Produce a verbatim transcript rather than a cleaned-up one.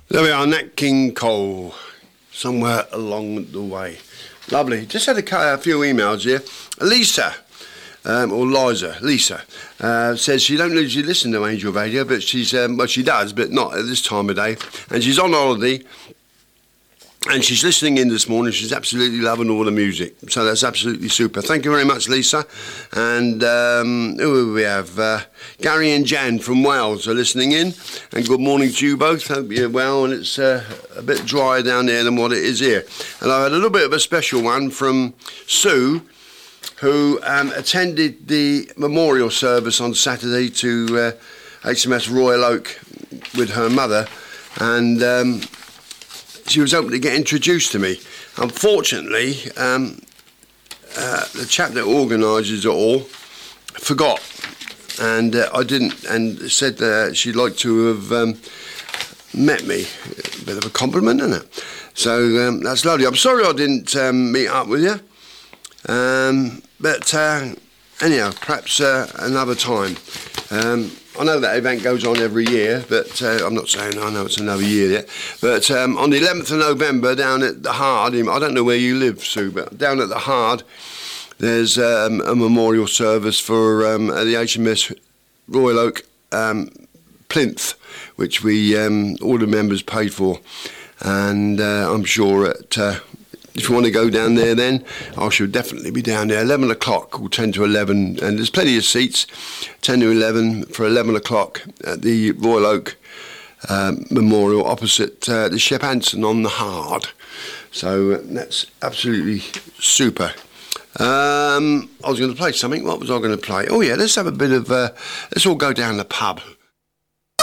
There we are, Nat King Cole, Somewhere Along the Way. Lovely. Just had a, a few emails here. Lisa, um, or Liza, Lisa, uh, says she don't usually listen to Angel Radio, but she's, um, well, she does, but not at this time of day. And she's on holiday, and she's listening in this morning. She's absolutely loving all the music. So that's absolutely super. Thank you very much, Lisa. And um, who do we have? Uh, Gary and Jan from Wales are listening in. And good morning to you both. Hope you're well. And it's uh, a bit drier down there than what it is here. And I had a little bit of a special one from Sue, who um, attended the memorial service on Saturday to uh, H M S Royal Oak with her mother. And Um, she was hoping to get introduced to me. Unfortunately, um, uh, the chap that organises it all forgot, and uh, I didn't, and said uh, she'd like to have um, met me. A bit of a compliment, isn't it? So um, that's lovely. I'm sorry I didn't um, meet up with you, um, but uh, anyhow, perhaps uh, another time. Um, I know that event goes on every year, but uh, I'm not saying I know it's another year yet. But um, on the eleventh of November, down at the Hard, I don't know where you live, Sue, but down at the Hard, there's um, a memorial service for um, the H M S Royal Oak um, plinth, which we um, all the members paid for, and uh, I'm sure at. Uh, If you want to go down there then, I should definitely be down there. eleven o'clock or ten to eleven, and there's plenty of seats, ten to eleven for eleven o'clock at the Royal Oak um, Memorial opposite uh, the Shep Hanson on the Hard. So uh, that's absolutely super. Um, I was going to play something. What was I going to play? Oh yeah, let's have a bit of, uh, let's all go down the pub.